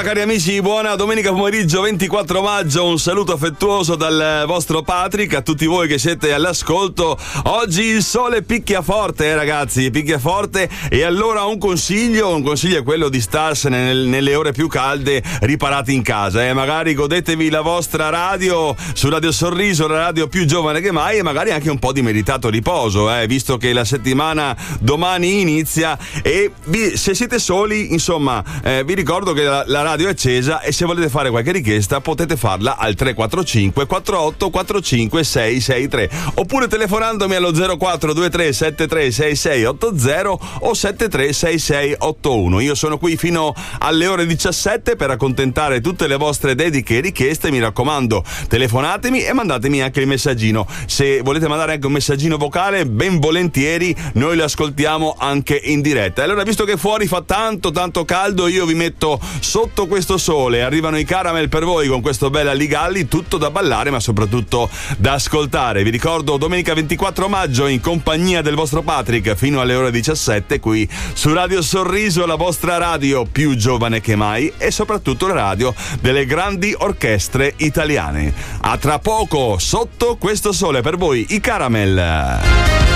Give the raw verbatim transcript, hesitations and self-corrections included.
cari amici, buona domenica pomeriggio ventiquattro maggio, un saluto affettuoso dal vostro Patrick a tutti voi che siete all'ascolto. Oggi il sole picchia forte, eh, ragazzi, picchia forte, e allora un consiglio, un consiglio è quello di starsene nel, nelle ore più calde riparati in casa, eh. Magari godetevi la vostra radio su Radio Sorriso, la radio più giovane che mai, e magari anche un po' di meritato riposo, eh, visto che la settimana domani inizia. E vi, se siete soli, insomma, eh, vi ricordo che la, la radio è accesa, e se volete fare qualche richiesta potete farla al tre quattro cinque quattro otto quattro cinque sei sei tre, oppure telefonandomi allo zero quattro due tre sette tre sei sei otto zero o sette tre sei sei otto uno. Io sono qui fino alle ore diciassette per accontentare tutte le vostre dediche e richieste. Mi raccomando, telefonatemi e mandatemi anche il messaggino. Se volete mandare anche un messaggino vocale, ben volentieri, noi lo ascoltiamo anche in diretta. Allora, visto che fuori fa tanto tanto caldo, io vi metto sotto questo sole. Arrivano i Caramel per voi con questo bel Alligalli, tutto da ballare ma soprattutto da ascoltare. Vi ricordo, domenica ventiquattro maggio, in compagnia del vostro Patrick fino alle ore diciassette, qui su Radio Sorriso, la vostra radio più giovane che mai, e soprattutto la radio delle grandi orchestre italiane. A tra poco, sotto questo sole per voi, i Caramel.